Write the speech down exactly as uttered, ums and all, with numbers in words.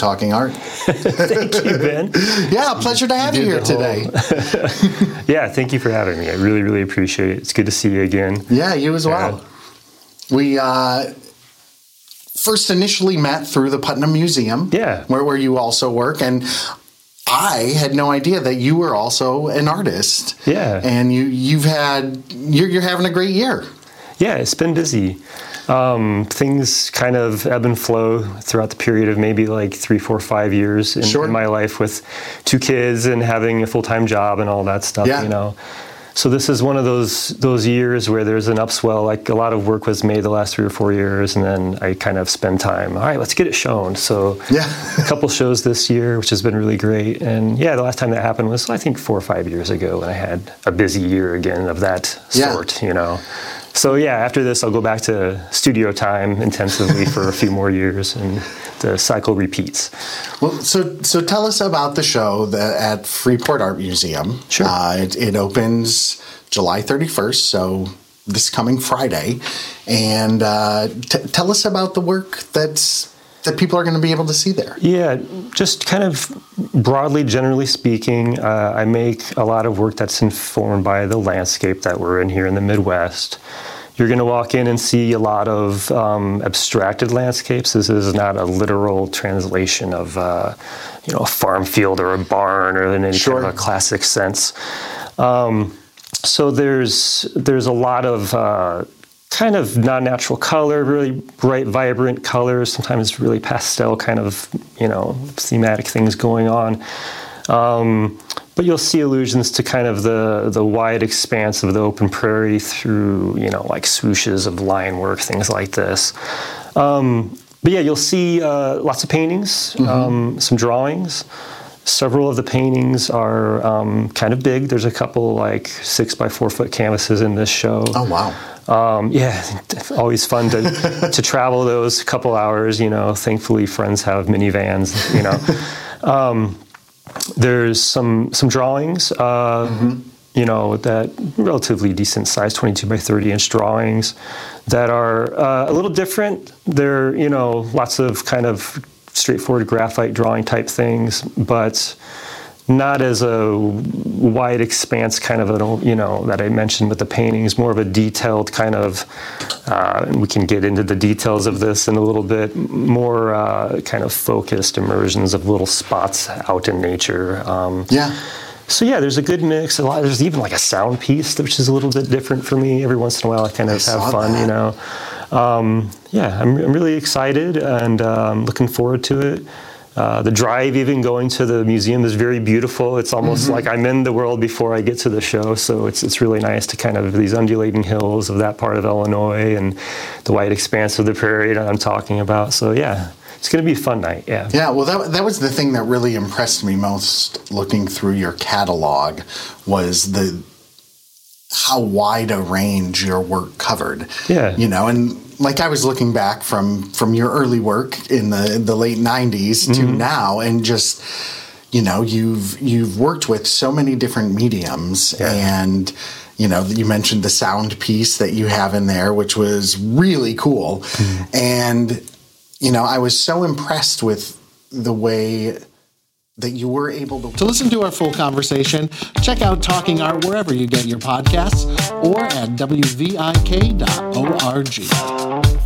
Talking Art. Thank you, Ben. Yeah, pleasure to have you, you here today. Yeah, thank you for having me. I really, really appreciate it. It's good to see you again. Yeah, you as well. Uh, we uh, first initially met through the Putnam Museum, yeah, where, where you also work, and I had no idea that you were also an artist. Yeah, and you you've had you're, you're having a great year. Yeah, it's been busy. Um, things kind of ebb and flow throughout the period of maybe like three, four, five years in, sure. in my life with two kids and having a full-time job and all that stuff, yeah. you know. So this is one of those those years where there's an upswell. Like a lot of work was made the last three or four years, and then I kind of spend time. All right, let's get it shown. So yeah. a couple shows this year, which has been really great. And yeah, the last time that happened was I think four or five years ago when I had a busy year again of that sort, yeah. you know. So yeah, after this, I'll go back to studio time intensively for a few more years, and the cycle repeats. Well, so so tell us about the show that at Freeport Art Museum. Sure. Uh, it, it opens July thirty-first, so this coming Friday. And uh, t- tell us about the work that's that people are going to be able to see there. Yeah, just kind of broadly, generally speaking, uh, I make a lot of work that's informed by the landscape that we're in here in the Midwest. You're going to walk in and see a lot of um, abstracted landscapes. This is not a literal translation of, uh, you know, a farm field or a barn or in any sure. kind of a classic sense. Um, so there's there's a lot of uh, kind of non-natural color, really bright, vibrant colors, sometimes really pastel kind of, you know, thematic things going on. Um, but you'll see allusions to kind of the, the wide expanse of the open prairie through, you know, like swooshes of line work, things like this. Um, but yeah, you'll see uh, lots of paintings, mm-hmm. um, some drawings. Several of the paintings are um, kind of big. There's a couple like six by four foot canvases in this show. Oh, wow. Um, yeah, always fun to to travel those couple hours, you know. Thankfully, friends have minivans, you know. um, there's some some drawings, uh, mm-hmm. you know, that relatively decent size, twenty-two by thirty inch drawings that are uh, a little different. They're, you know, lots of kind of straightforward graphite drawing type things, but not as a wide expanse kind of a, you know, that I mentioned with the paintings, more of a detailed kind of, uh, and we can get into the details of this in a little bit, more uh, kind of focused immersions of little spots out in nature. Um, yeah. So yeah, there's a good mix. A lot. There's even like a sound piece, which is a little bit different for me. Every once in a while, I kind of I have fun, that. you know. Um, yeah, I'm, I'm really excited and um, looking forward to it. Uh, the drive, even going to the museum, is very beautiful. It's almost mm-hmm. like I'm in the world before I get to the show. So it's it's really nice to kind of these undulating hills of that part of Illinois and the wide expanse of the prairie that I'm talking about. So yeah, it's going to be a fun night. Yeah. Yeah. Well, that that was the thing that really impressed me most looking through your catalog was the how wide a range your work covered. Yeah. You know, and like I was looking back from, from your early work in the the late nineties to mm-hmm. now, and just, you know, you've you've worked with so many different mediums, yeah. and you know, you mentioned the sound piece that you have in there, which was really cool, mm-hmm. and you know, I was so impressed with the way that you were able to... To listen to our full conversation, check out Talking Art wherever you get your podcasts or at W V I K dot org.